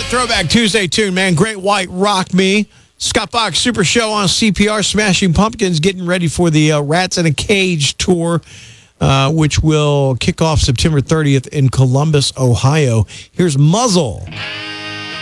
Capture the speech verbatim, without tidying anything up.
Throwback Tuesday tune, man. Great White Rock Me. Scott Fox Super Show on C P R. Smashing Pumpkins getting ready for the uh, Rats in a Cage tour, uh, which will kick off September thirtieth in Columbus, Ohio. Here's Muzzle.